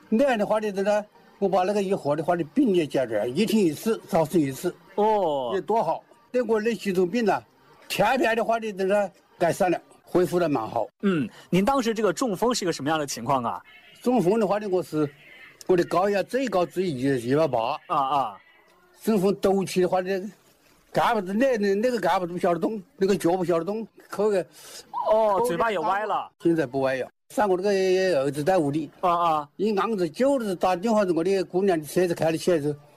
那样的话呢，我把那个一盒的话的病也解决，一天一次，早晨一次，也多好。对我的几种病呢，天天的话呢改善了，恢复的蛮好。 您当时这个中风是一个什么样的情况啊？ 中风的话呢，我的高压最高只180 啊， 中风陡起的话呢，干不那个干不不晓得动，那个脚不晓得动，口个嘴巴也歪了。 现在不歪了。上我那个儿子在屋里一昂着9日打电话，我的姑娘的车子开了起来时候，